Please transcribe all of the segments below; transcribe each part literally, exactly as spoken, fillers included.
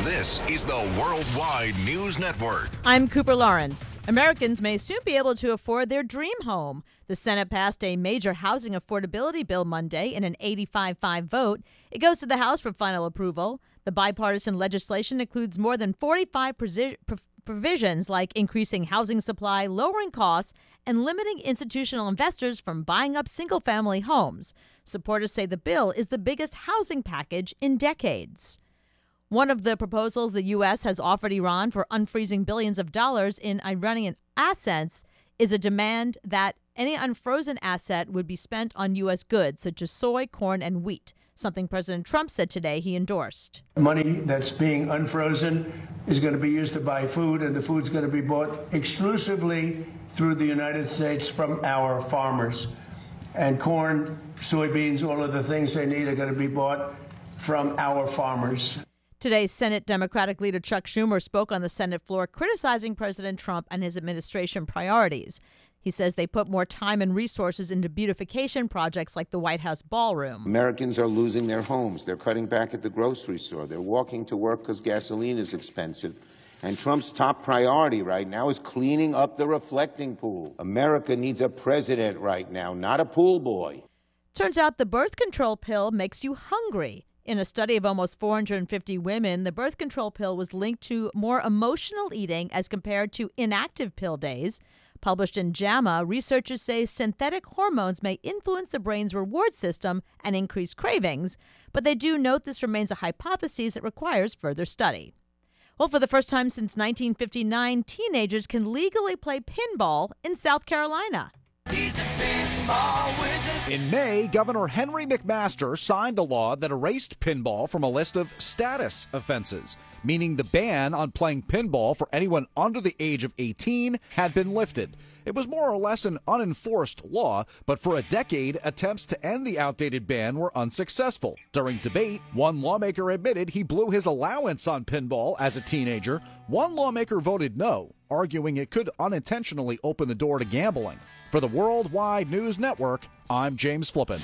This is the Worldwide News Network. I'm Cooper Lawrence. Americans may soon be able to afford their dream home. The Senate passed a major housing affordability bill Monday in an eighty-five five vote. It goes to the House for final approval. The bipartisan legislation includes more than forty-five presi- provisions like increasing housing supply, lowering costs, and limiting institutional investors from buying up single-family homes. Supporters say the bill is the biggest housing package in decades. One of the proposals the U S has offered Iran for unfreezing billions of dollars in Iranian assets is a demand that any unfrozen asset would be spent on U S goods such as soy, corn, and wheat, something President Trump said today he endorsed. Money that's being unfrozen is going to be used to buy food, and the food's going to be bought exclusively through the United States from our farmers. And corn, soybeans, all of the things they need are going to be bought from our farmers. Today, Senate Democratic leader Chuck Schumer spoke on the Senate floor criticizing President Trump and his administration priorities. He says they put more time and resources into beautification projects like the White House ballroom. Americans are losing their homes. They're cutting back at the grocery store. They're walking to work because gasoline is expensive. And Trump's top priority right now is cleaning up the reflecting pool. America needs a president right now, not a pool boy. Turns out the birth control pill makes you hungry. In a study of almost four hundred fifty women, the birth control pill was linked to more emotional eating as compared to inactive pill days. Published in JAMA, researchers say synthetic hormones may influence the brain's reward system and increase cravings, but they do note this remains a hypothesis that requires further study. Well, for the first time since nineteen fifty-nine, teenagers can legally play pinball in South Carolina. He's a pinball wizard. In May, Governor Henry McMaster signed a law that erased pinball from a list of status offenses, meaning the ban on playing pinball for anyone under the age of eighteen had been lifted. It was more or less an unenforced law, but for a decade, attempts to end the outdated ban were unsuccessful. During debate, one lawmaker admitted he blew his allowance on pinball as a teenager. One lawmaker voted no, arguing it could unintentionally open the door to gambling. For the Worldwide News Network, I'm James Flippin.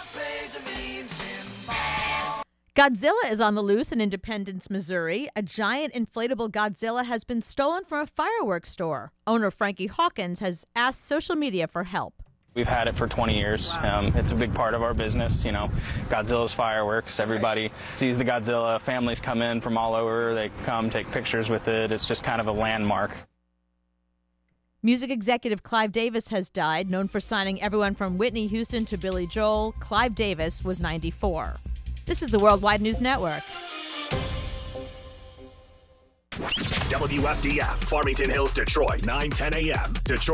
Godzilla is on the loose in Independence, Missouri. A giant inflatable Godzilla has been stolen from a fireworks store. Owner Frankie Hawkins has asked social media for help. We've had it for twenty years. Um, it's a big part of our business, you know. Godzilla's fireworks. Everybody sees the Godzilla. Families come in from all over. They come take pictures with it. It's just kind of a landmark. Music executive Clive Davis has died. Known for signing everyone from Whitney Houston to Billy Joel, Clive Davis was ninety-four. This is the Worldwide News Network. W F D F, Farmington Hills, Detroit, nine ten a.m. Detroit.